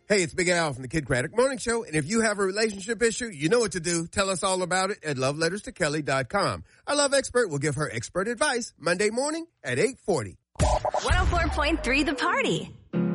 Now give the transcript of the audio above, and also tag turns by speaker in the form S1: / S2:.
S1: Hey, it's Big Al from the Kid Craddock Morning Show, and if you have a relationship issue, you know what to do. Tell us all about it at loveletterstokelly.com. Our love expert will give her expert advice Monday morning at 8:40.
S2: 104.3 The Party.